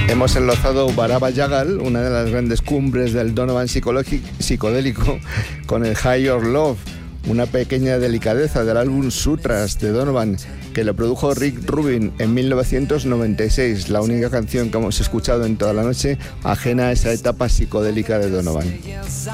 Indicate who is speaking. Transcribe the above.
Speaker 1: Hemos enlazado Baraba Yagal, una de las grandes cumbres del Donovan psicodélico, con el Higher Love, una pequeña delicadeza del álbum Sutras de Donovan, que lo produjo Rick Rubin en 1996, la única canción que hemos escuchado en toda la noche ajena a esa etapa psicodélica de Donovan.